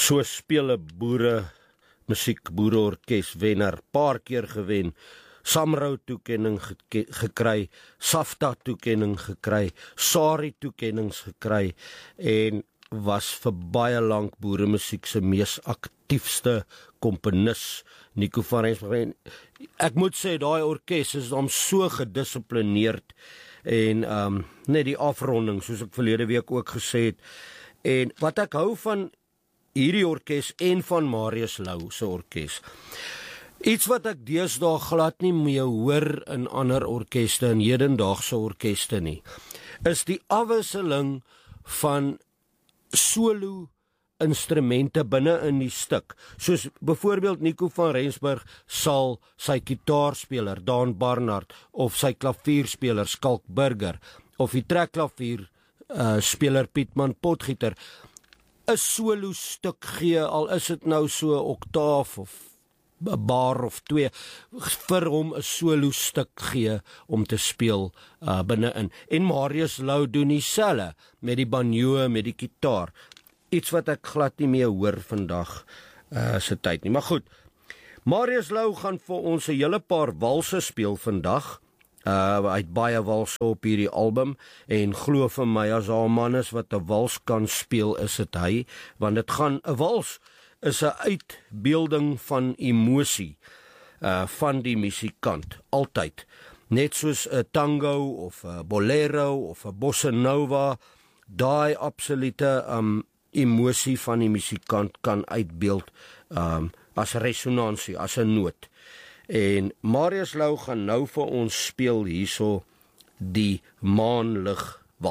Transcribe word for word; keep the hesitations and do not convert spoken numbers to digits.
So speel 'n boere musiek boereorkes wenner, paar keer gewen, Samrou toekenning geke- gekry, Safta toekenning gekry, Sari toekennings gekry en was vir baie lank boeremusiek se mees aktiefste komponis, Nico van Rensburg. Ek moet sê, daai orkes is dan so gedissiplineerd en um, net die afronding, soos ek verlede week ook gesê het. En wat ek hou van hierdie orkes en van Marius Lou se orkes, iets wat ek deesdae glad nie meer hoor in ander orkeste en hedendaagse orkeste nie, is die afwisseling van solo instrumente binne in die stuk. Soos byvoorbeeld Nico van Rensburg sal sy kitaarspeler Daan Barnard of sy klavierspeler Skalk Burger of die trekklavier uh, speler Pietman Potgieter 'n solo stuk gee, al is dit nou so 'n oktaaf of 'n bar of twee, vir hom 'n solo stuk gee om te speel uh, binne-in. En Marius Lou doen dieselfde met die banjo, met die gitaar. Iets wat ek glad nie meer hoor vandag uh, se tyd nie. Maar goed, Marius Lou gaan vir ons 'n hele paar walse speel vandag. Uh, hy het baie walse op hierdie album en glo vir my, as daar 'n man is wat 'n wals kan speel, is dit hy, want dit gaan 'n wals is 'n uitbeelding van emosie uh, van die musikant, altyd. Net soos 'n tango of 'n bolero of 'n bossa nova, daai absolute um, emosie van die musikant kan uitbeeld um, as resonansie, as 'n noot. En Marius Lou gaan nou vir ons speel hierso die Maanlig